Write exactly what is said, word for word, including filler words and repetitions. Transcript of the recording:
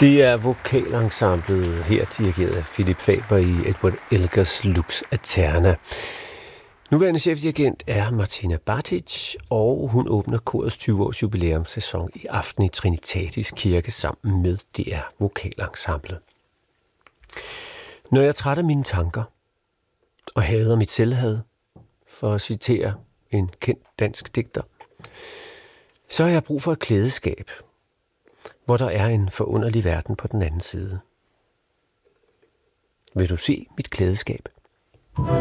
Det er vokalensemblet her, dirigeret af Philip Faber i Edward Elgars Lux Aeterna. Nuværende chefdirigent er Martina Bartic, og hun åbner korets tyve års jubilæumssæson i aften i Trinitatis Kirke sammen med D R Vokalensemblet. Når jeg er træt af mine tanker og hader mit selvhad, for at citere en kendt dansk digter, så har jeg brug for et klædeskab, hvor der er en forunderlig verden på den anden side. Vil du se mit klædeskab?